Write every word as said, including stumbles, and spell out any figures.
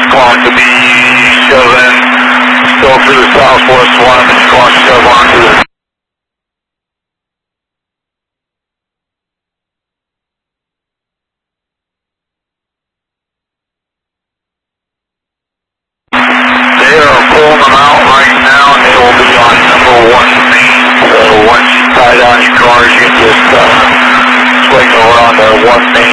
clock to be shoving, still through the southwest one, and clock shove onto the They are pulling them out right now, and they will be on number one main. So once you tie down your cars, you can just uh, swing over on the one main